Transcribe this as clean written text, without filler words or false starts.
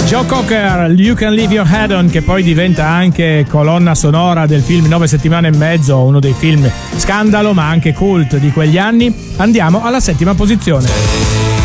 Joe Cocker, You Can Leave Your Head On, che poi diventa anche colonna sonora del film 9 settimane e mezzo, uno dei film scandalo ma anche cult di quegli anni. Andiamo alla settima posizione.